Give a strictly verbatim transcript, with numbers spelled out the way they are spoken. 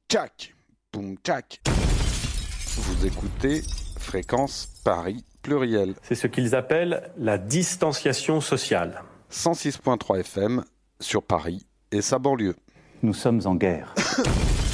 Tchac, boum tchac. Vous écoutez Fréquence Paris Pluriel. C'est ce qu'ils appellent la distanciation sociale. cent six virgule trois F M sur Paris et sa banlieue. Nous sommes en guerre.